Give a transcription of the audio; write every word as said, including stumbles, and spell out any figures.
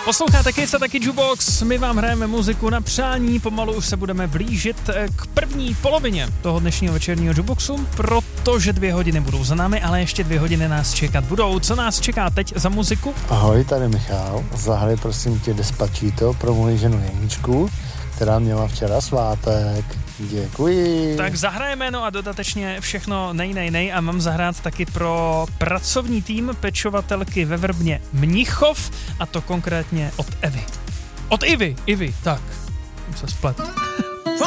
Posloucháte Kiss a taky Jukebox, my vám hrajeme muziku na přání, pomalu už se budeme blížit k první polovině toho dnešního večerního Jukeboxu, protože dvě hodiny budou za námi, ale ještě dvě hodiny nás čekat budou. Co nás čeká teď za muziku? Ahoj, tady Michal, zahraj prosím tě Despacito pro moji ženu Jeničku, která měla včera svátek. Děkuji. Tak zahrajeme, no a dodatečně všechno nej, nej, nej a mám zahrát taky pro pracovní tým pečovatelky ve Vrbně Mnichov a to konkrétně od Evy. Od Ivy, Ivy, tak, jsem se splet.